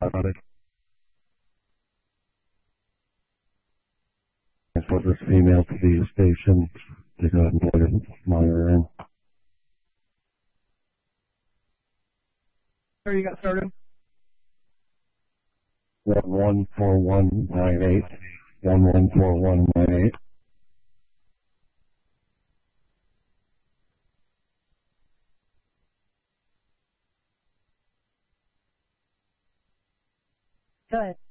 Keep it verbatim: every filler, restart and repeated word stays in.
about it. For this female to be stationed to go ahead and look at monitoring. There you got started. One one four one nine eight. One one four one nine eight. Good.